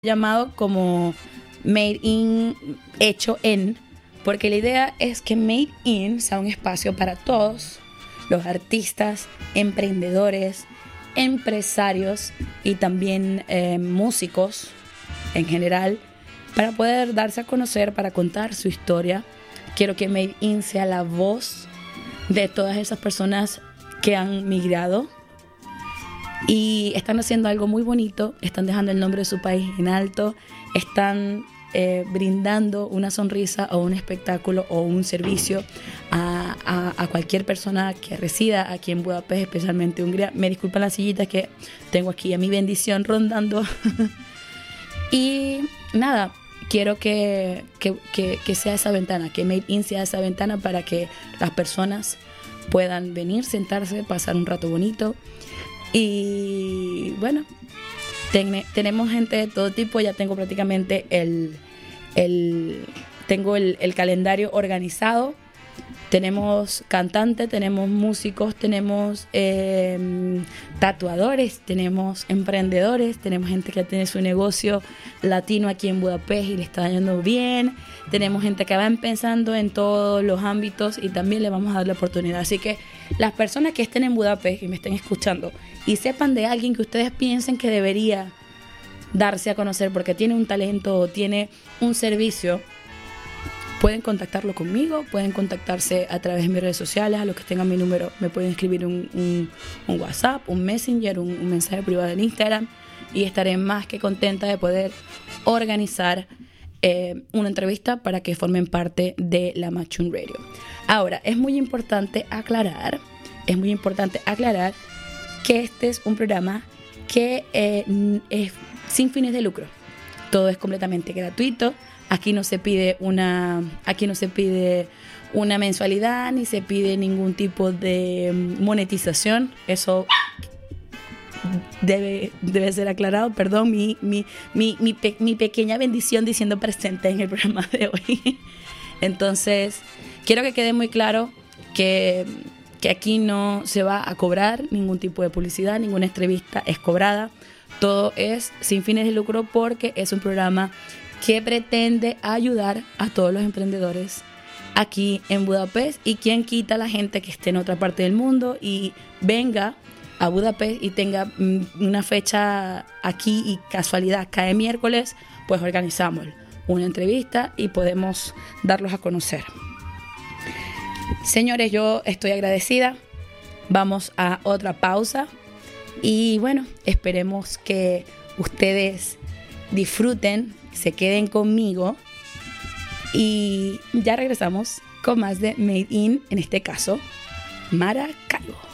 llamado como Made in, hecho en, porque la idea es que Made in sea un espacio para todos los artistas, emprendedores, empresarios y también músicos en general, para poder darse a conocer, para contar su historia. Quiero que Made in sea la voz de todas esas personas que han migrado y están haciendo algo muy bonito, están dejando el nombre de su país en alto, están brindando una sonrisa o un espectáculo o un servicio a cualquier persona que resida aquí en Budapest, especialmente Hungría. Me disculpan las sillitas que tengo aquí a mi bendición rondando. Y nada, quiero que sea esa ventana, que Made in sea esa ventana para que las personas puedan venir, sentarse, pasar un rato bonito. Y bueno, tenemos gente de todo tipo. Ya tengo prácticamente el calendario organizado. Tenemos cantantes, tenemos músicos, tenemos tatuadores, tenemos emprendedores, tenemos gente que tiene su negocio latino aquí en Budapest y le está yendo bien. Tenemos gente que va empezando en todos los ámbitos y también le vamos a dar la oportunidad. Así que las personas que estén en Budapest y me estén escuchando y sepan de alguien que ustedes piensen que debería darse a conocer porque tiene un talento o tiene un servicio, pueden contactarlo conmigo, pueden contactarse a través de mis redes sociales. A los que tengan mi número me pueden escribir un WhatsApp, un Messenger, un mensaje privado en Instagram, y estaré más que contenta de poder organizar una entrevista para que formen parte de la Machun Radio. Ahora, es muy importante aclarar que este es un programa que es sin fines de lucro. Todo es completamente gratuito. Aquí no se pide una mensualidad, ni se pide ningún tipo de monetización. Eso debe ser aclarado. Perdón, mi pequeña bendición diciendo presente en el programa de hoy. Entonces, quiero que quede muy claro que aquí no se va a cobrar ningún tipo de publicidad, ninguna entrevista es cobrada. Todo es sin fines de lucro porque es un programa que pretende ayudar a todos los emprendedores aquí en Budapest. Y quien quita, la gente que esté en otra parte del mundo y venga a Budapest y tenga una fecha aquí y casualidad cae miércoles, pues organizamos una entrevista y podemos darlos a conocer. Señores, yo estoy agradecida. Vamos a otra pausa y bueno, esperemos que ustedes disfruten, se queden conmigo y ya regresamos con más de Made in este caso, Maracaibo.